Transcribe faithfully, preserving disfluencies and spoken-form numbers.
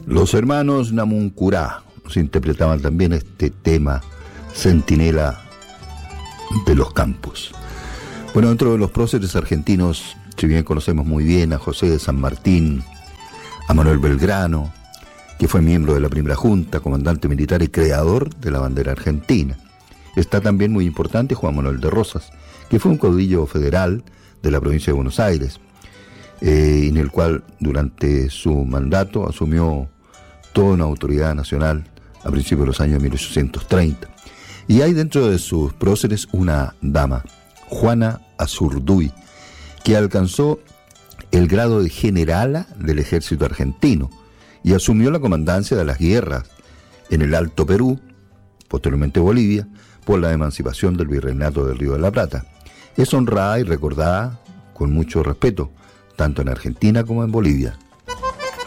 Los hermanos Namuncurá nos interpretaban también este tema, Centinela de los Campos. Bueno, dentro de los próceres argentinos, si bien conocemos muy bien a José de San Martín, a Manuel Belgrano, que fue miembro de la primera junta, comandante militar y creador de la bandera argentina. Está también muy importante Juan Manuel de Rosas, que fue un caudillo federal de la provincia de Buenos Aires, eh, en el cual durante su mandato asumió toda una autoridad nacional a principios de los años mil ochocientos treinta. Y hay dentro de sus próceres una dama, Juana Azurduy, que alcanzó el grado de generala del ejército argentino y asumió la comandancia de las guerras en el Alto Perú, posteriormente Bolivia, por la emancipación del virreinato del Río de la Plata. Es honrada y recordada con mucho respeto, tanto en Argentina como en Bolivia.